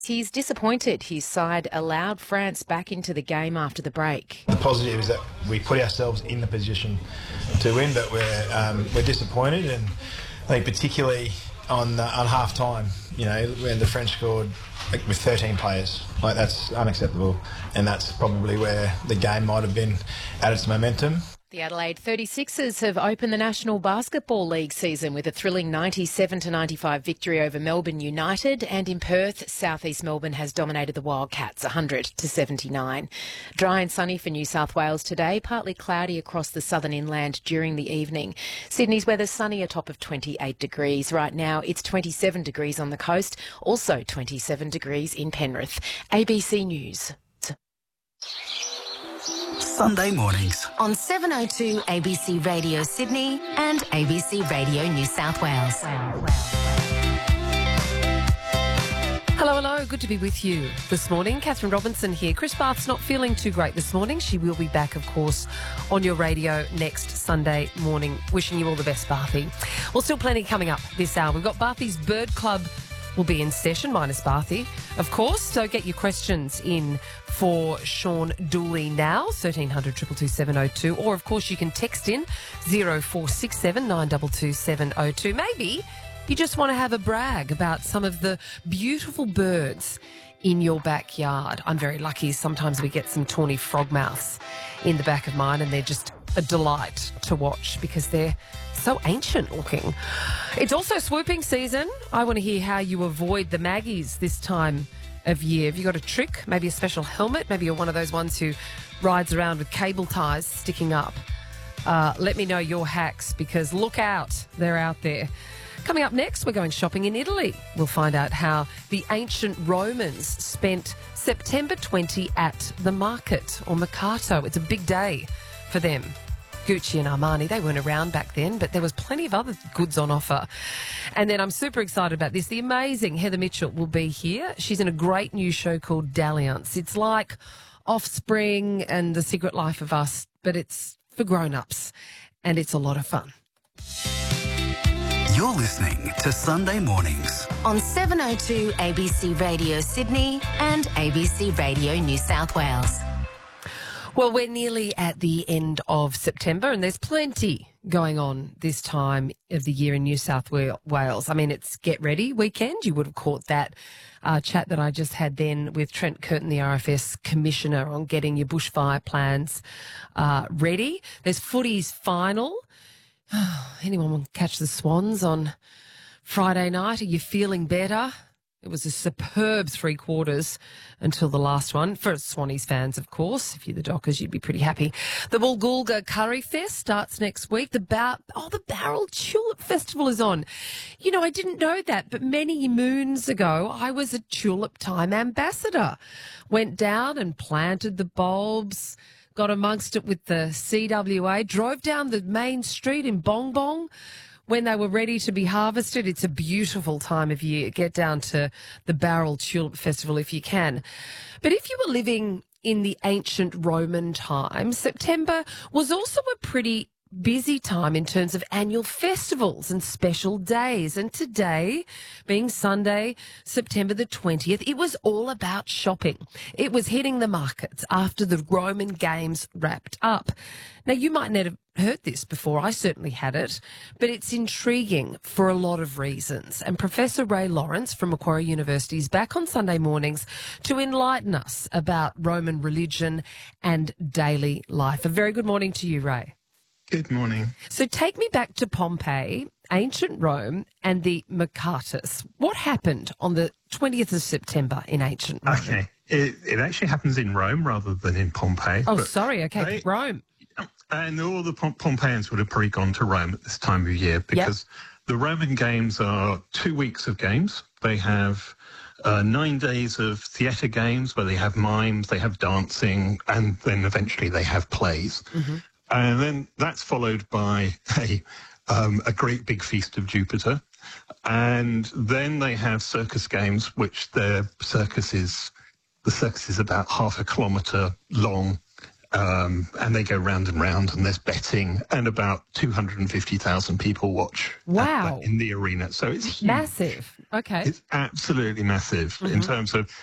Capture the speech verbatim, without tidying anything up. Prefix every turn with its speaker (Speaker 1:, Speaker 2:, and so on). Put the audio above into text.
Speaker 1: He's disappointed his side allowed France back into the game after the break.
Speaker 2: The positive is that we put ourselves in the position to win, but we're um, we're disappointed, and I think particularly on uh, on half time, you know, when the French scored like, with thirteen players, like that's unacceptable, and that's probably where the game might have been at its momentum.
Speaker 1: The Adelaide thirty-sixers have opened the National Basketball League season with a thrilling ninety-seven to ninety-five victory over Melbourne United, and in Perth, South East Melbourne has dominated the Wildcats one hundred to seventy-nine. Dry and sunny for New South Wales today, partly cloudy across the southern inland during the evening. Sydney's weather sunny, a top of twenty-eight degrees. Right now it's twenty-seven degrees on the coast, also twenty-seven degrees in Penrith. A B C News.
Speaker 3: Sunday mornings
Speaker 4: on seven oh two A B C Radio Sydney and A B C Radio New South Wales.
Speaker 5: Hello, hello. Good to be with you this morning. Catherine Robinson here. Chris Bath's not feeling too great this morning. She will be back, of course, on your radio next Sunday morning. Wishing you all the best, Bathy. Well, still plenty coming up this hour. We've got Bathy's Bird Club will be in session, minus Bathy, of course. So get your questions in for Sean Dooley now, thirteen hundred, two two two, seven oh two. Or, of course, you can text in zero four six seven, nine two two, seven oh two. Maybe you just want to have a brag about some of the beautiful birds in your backyard. I'm very lucky. Sometimes we get some tawny frogmouths in the back of mine, and they're just a delight to watch because they're so ancient looking. It's also swooping season. I want to hear how you avoid the maggies this time of year. Have you got a trick? Maybe a special helmet? Maybe you're one of those ones who rides around with cable ties sticking up. Uh, let me know your hacks, because look out, they're out there. Coming up next, we're going shopping in Italy. We'll find out how the ancient Romans spent September twentieth at the market, or Mercato. It's a big day for them. Gucci and Armani, they weren't around back then, but there was plenty of other goods on offer. And then I'm super excited about this. The amazing Heather Mitchell will be here. She's in a great new show called Dalliance. It's like Offspring and The Secret Life of Us, but it's for grown-ups, and it's a lot of fun.
Speaker 3: You're listening to Sunday Mornings
Speaker 4: on seven oh two A B C Radio Sydney and A B C Radio New South Wales.
Speaker 5: Well, we're nearly at the end of September, and there's plenty going on this time of the year in New South Wales. I mean, it's Get Ready weekend. You would have caught that uh, chat that I just had then with Trent Curtin, the R F S Commissioner, on getting your bushfire plans uh, ready. There's footy's final. Anyone want to catch the Swans on Friday night? Are you feeling better? It was a superb three quarters until the last one. For Swannies fans, of course. If you're the Dockers, you'd be pretty happy. The Woolgoolga Curry Fest starts next week. The bar- oh, the Barrel Tulip Festival is on. You know, I didn't know that, but many moons ago, I was a Tulip Time ambassador. Went down and planted the bulbs, got amongst it with the C W A, drove down the main street in Bong Bong when they were ready to be harvested. It's a beautiful time of year. Get down to the Barrel Tulip Festival if you can. But if you were living in the ancient Roman times, September was also a pretty busy time in terms of annual festivals and special days. And today, being Sunday, September the twentieth, it was all about shopping. It was hitting the markets after the Roman Games wrapped up. Now, you might not have heard this before. I certainly had it, but it's intriguing for a lot of reasons. And Professor Ray Lawrence from Macquarie University is back on Sunday mornings to enlighten us about Roman religion and daily life. A very good morning to you, Ray.
Speaker 6: Good morning.
Speaker 5: So take me back to Pompeii, ancient Rome, and the Mercatus. What happened on the twentieth of September in ancient Rome?
Speaker 6: Okay. It, it actually happens in Rome rather than in Pompeii.
Speaker 5: Oh, sorry. Okay,
Speaker 6: they,
Speaker 5: Rome.
Speaker 6: And all the Pom- Pompeians would have probably gone to Rome at this time of year because yep. the Roman Games are two weeks of games. They have uh, nine days of theatre games where they have mimes, they have dancing, and then eventually they have plays. Mm-hmm. And then that's followed by a, um, a great big feast of Jupiter. And then they have circus games, which their circus is, the circus is about half a kilometre long. Um, and they go round and round, and there's betting, and about two hundred fifty thousand people watch
Speaker 5: Wow.
Speaker 6: in the arena. So it's huge.
Speaker 5: Massive. Okay.
Speaker 6: It's absolutely massive
Speaker 5: Mm-hmm.
Speaker 6: in terms of